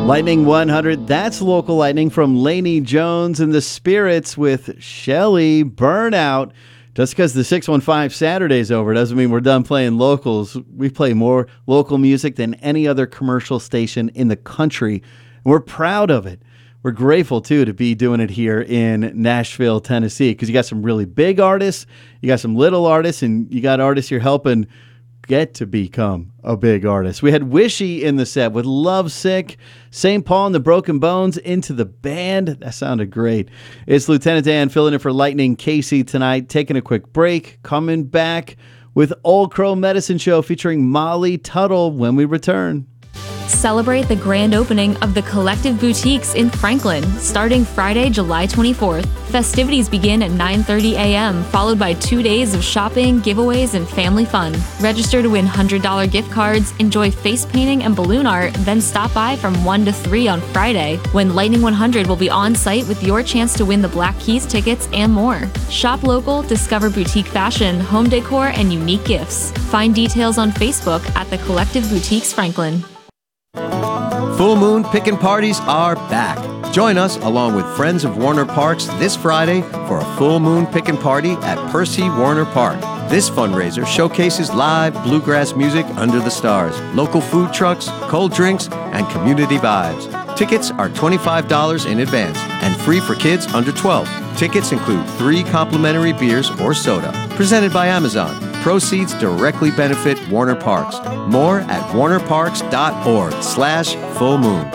Lightning 100, that's local lightning from Lainey Jones and the Spirits with Shelly Burnout. Just because the 615 Saturday's over doesn't mean we're done playing locals. We play more local music than any other commercial station in the country. And we're proud of it. We're grateful, too, to be doing it here in Nashville, Tennessee, because you got some really big artists, you got some little artists, and you got artists you're helping get to become a big artist. We had Wishy in the set with Lovesick, St. Paul and the Broken Bones into the band. That sounded great. It's Lieutenant Dan filling in for Lightning Casey tonight, taking a quick break, coming back with Old Crow Medicine Show featuring Molly Tuttle when we return. Celebrate the grand opening of the Collective Boutiques in Franklin, starting Friday, July 24th. Festivities begin at 9:30 a.m., followed by 2 days of shopping, giveaways, and family fun. Register to win $100 gift cards, enjoy face painting and balloon art, then stop by from 1 to 3 on Friday, when Lightning 100 will be on site with your chance to win the Black Keys tickets and more. Shop local, discover boutique fashion, home decor, and unique gifts. Find details on Facebook at the Collective Boutiques Franklin. Full Moon Pickin' Parties are back. Join us along with friends of Warner Parks this Friday for a Full Moon Pickin' Party at Percy Warner Park. This fundraiser showcases live bluegrass music under the stars, local food trucks, cold drinks, and community vibes. Tickets are $25 in advance and free for kids under 12. Tickets include 3 complimentary beers or soda. Presented by Amazon. Proceeds directly benefit Warner Parks. More at warnerparks.org/fullmoon.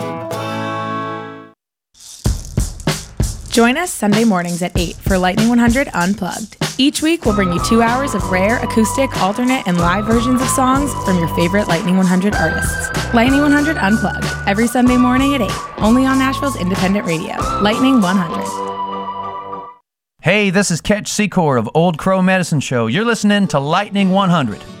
Join us Sunday mornings at 8 for Lightning 100 Unplugged. Each week, we'll bring you 2 hours of rare, acoustic, alternate, and live versions of songs from your favorite Lightning 100 artists. Lightning 100 Unplugged, every Sunday morning at 8, only on Nashville's independent radio, Lightning 100. Hey, this is Ketch Secor of Old Crow Medicine Show. You're listening to Lightning 100.